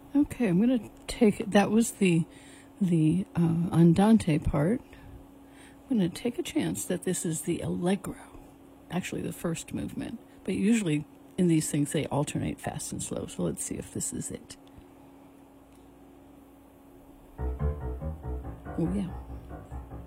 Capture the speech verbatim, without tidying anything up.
Okay, I'm going to take, that was the, the uh, Andante part. I'm going to take a chance that this is the Allegro, actually the first movement. But usually in these things they alternate fast and slow, so let's see if this is it. Oh yeah.